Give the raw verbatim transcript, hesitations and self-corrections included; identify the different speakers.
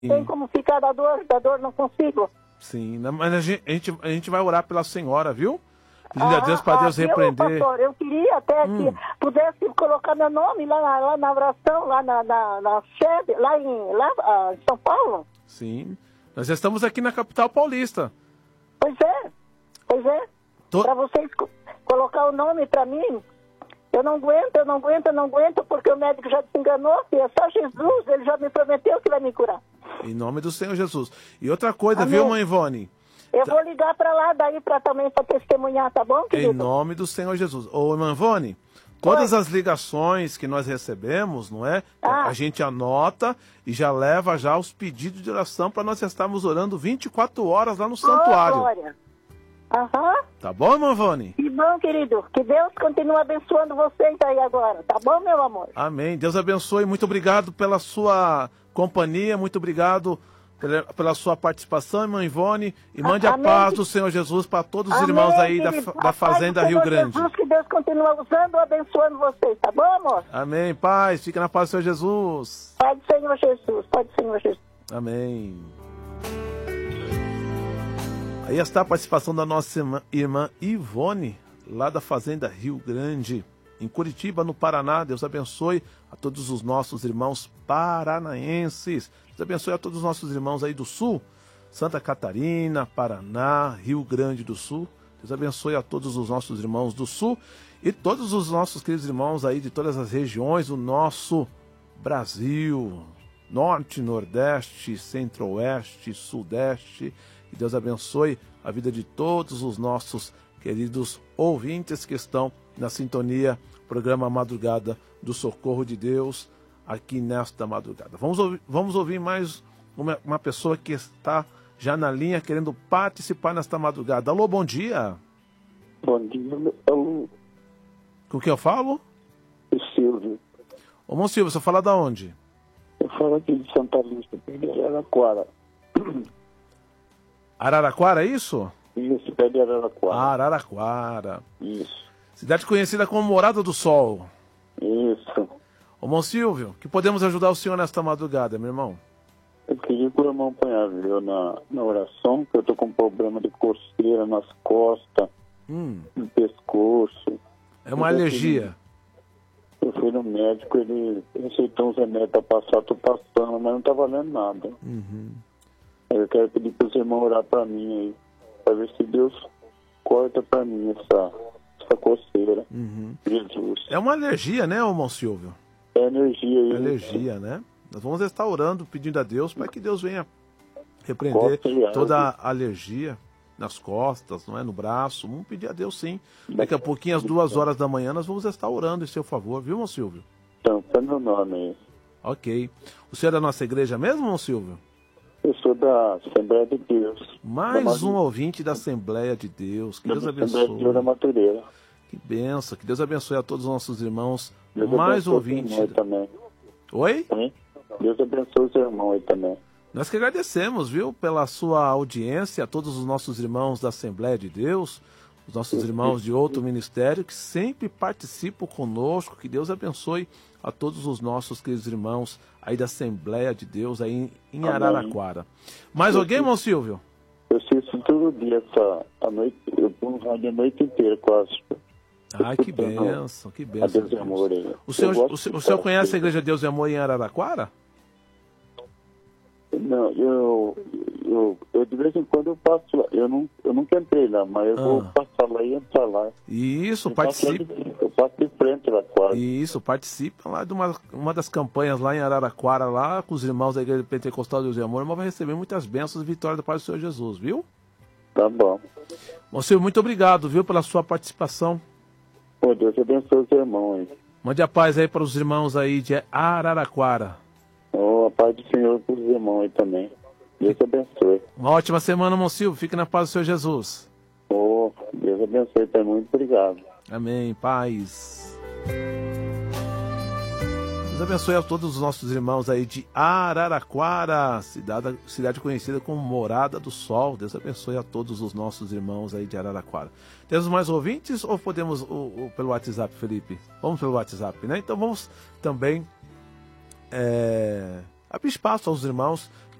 Speaker 1: Tem como ficar da dor, da dor não consigo.
Speaker 2: Sim, mas a gente, a gente, a gente vai orar pela senhora, viu? Pedindo
Speaker 1: ah,
Speaker 2: a Deus para
Speaker 1: ah,
Speaker 2: Deus repreender.
Speaker 1: Eu, pastor, eu queria até
Speaker 2: hum.
Speaker 1: que pudesse colocar meu nome lá na, lá na oração, lá na, na, na sede, lá em lá, ah, em São Paulo.
Speaker 2: Sim, nós já estamos aqui na capital paulista.
Speaker 1: Pois é, pois é. Tô... Para vocês co colocar o nome para mim, eu não aguento, eu não aguento, eu não aguento, porque o médico já se enganou, e é só Jesus, ele já me prometeu que vai me curar.
Speaker 2: Em nome do Senhor Jesus. E outra coisa,
Speaker 1: Amém.
Speaker 2: Viu, mãe Ivone?
Speaker 1: Eu vou ligar para lá daí para também para testemunhar, tá bom, querido?
Speaker 2: Em nome do Senhor Jesus. Ô, irmã Ivone, todas Oi. as ligações que nós recebemos, não é? Ah. A gente anota e já leva já os pedidos de oração para nós estarmos orando vinte e quatro horas lá no santuário.
Speaker 1: Oh, glória. Aham.
Speaker 2: Tá bom, irmã Ivone?
Speaker 1: Que bom, querido. Que Deus continue abençoando vocês aí agora. Tá bom, meu amor?
Speaker 2: Amém. Deus abençoe. Muito obrigado pela sua companhia. Muito obrigado pela, pela sua participação, irmã Ivone. E mande a, a paz do Senhor Jesus para todos os Amém, irmãos aí da, da Fazenda Rio Grande.
Speaker 1: Jesus, que Deus continue usando e abençoando vocês. Tá bom, amor?
Speaker 2: Amém. Paz. Fica na paz do Senhor Jesus.
Speaker 1: Pai do Senhor Jesus. Pai do Senhor Jesus.
Speaker 2: Amém. Aí está a participação da nossa irmã, irmã Ivone, lá da Fazenda Rio Grande, em Curitiba, no Paraná. Deus abençoe a todos os nossos irmãos paranaenses. Deus abençoe a todos os nossos irmãos aí do Sul, Santa Catarina, Paraná, Rio Grande do Sul. Deus abençoe a todos os nossos irmãos do Sul e todos os nossos queridos irmãos aí de todas as regiões do nosso Brasil, Norte, Nordeste, Centro-Oeste, Sudeste. Que Deus abençoe a vida de todos os nossos queridos ouvintes que estão na sintonia, programa Madrugada do Socorro de Deus, aqui nesta madrugada. Vamos ouvir, vamos ouvir mais uma, uma pessoa que está já na linha querendo participar nesta madrugada. Alô, bom dia.
Speaker 3: Bom dia, alô.
Speaker 2: Com que eu falo?
Speaker 3: O Silvio.
Speaker 2: Ô, Mão Silvio, você fala da onde?
Speaker 3: Eu falo aqui de Santa Lúcia, perto de Araraquara.
Speaker 2: Araraquara, é isso?
Speaker 3: Isso, perto de Araraquara.
Speaker 2: Araraquara.
Speaker 3: Isso.
Speaker 2: Cidade conhecida como Morada do Sol.
Speaker 3: Isso.
Speaker 2: Ô, Mão Silvio, que podemos ajudar o senhor nesta madrugada, meu irmão?
Speaker 3: Eu queria que o irmão apanhava eu na, na oração, que eu tô com problema de coceira nas costas,
Speaker 2: hum.
Speaker 3: no pescoço.
Speaker 2: É uma eu alergia?
Speaker 3: Fui, eu fui no médico, ele receitou uns remédios para passar, tô passando, mas não tá valendo nada.
Speaker 2: Uhum.
Speaker 3: Eu quero pedir para os irmãos orar para mim aí, para ver se Deus corta para mim essa, essa coceira.
Speaker 2: Uhum.
Speaker 3: Jesus.
Speaker 2: É uma alergia, né, ô, Mão Silvio?
Speaker 3: É energia aí.
Speaker 2: É alergia, né? Nós vamos estar orando, pedindo a Deus para que Deus venha repreender toda a alergia nas costas, não é, no braço. Vamos pedir a Deus, sim. Daqui a pouquinho, às duas horas da manhã, nós vamos estar orando em seu favor, viu, Mão Silvio?
Speaker 3: Então, tá meu nome aí.
Speaker 2: Ok. O senhor é da nossa igreja mesmo, Mão Silvio?
Speaker 3: Eu sou da Assembleia de Deus.
Speaker 2: Mais um ouvinte da Assembleia de Deus. Que Deus abençoe.
Speaker 3: Assembleia de Deus da Matureira.
Speaker 2: Que benção. Que Deus abençoe a todos os nossos irmãos.
Speaker 3: Deus
Speaker 2: Mais um ouvinte.
Speaker 3: Aí também.
Speaker 2: Oi?
Speaker 3: Sim. Deus abençoe os irmãos aí também.
Speaker 2: Nós que agradecemos, viu, pela sua audiência, a todos os nossos irmãos da Assembleia de Deus, os nossos irmãos de outro ministério que sempre participam conosco. Que Deus abençoe a todos os nossos queridos irmãos aí da Assembleia de Deus, aí em Araraquara. Mais alguém, irmão Silvio?
Speaker 3: Eu assisto todo dia, essa, a noite, eu tô no rádio a noite inteira quase.
Speaker 2: Ai, que bênção, que bênção.
Speaker 3: A Deus e Amor aí.
Speaker 2: O senhor, o, senhor, o senhor conhece a Igreja Deus e Amor em Araraquara?
Speaker 3: Não, eu, eu, eu de vez em quando eu passo lá. Eu, não, eu nunca entrei lá, mas eu ah. vou passar lá e entrar lá.
Speaker 2: Isso,
Speaker 3: eu
Speaker 2: participe.
Speaker 3: Passo de, eu passo de frente lá quase.
Speaker 2: Isso, participa lá de uma, uma das campanhas lá em Araraquara, lá com os irmãos da Igreja Pentecostal Deus e Amor, mas vai receber muitas bênçãos e vitórias da paz do Senhor Jesus, viu?
Speaker 3: Tá bom.
Speaker 2: Bom, senhor, muito obrigado, viu, pela sua participação.
Speaker 3: Pô, Deus abençoe os irmãos aí.
Speaker 2: Mande a paz aí para os irmãos aí de Araraquara.
Speaker 3: Oh, a paz do Senhor para os irmãos aí também. Deus abençoe.
Speaker 2: Uma ótima semana, irmão Silvio. Fique na paz do Senhor Jesus.
Speaker 3: Oh, Deus abençoe também. Muito obrigado.
Speaker 2: Amém. Paz. Deus abençoe a todos os nossos irmãos aí de Araraquara, cidade, cidade conhecida como Morada do Sol. Deus abençoe a todos os nossos irmãos aí de Araraquara. Temos mais ouvintes ou podemos ou, ou, pelo WhatsApp, Felipe? Vamos pelo WhatsApp, né? Então vamos também é, abrir espaço aos irmãos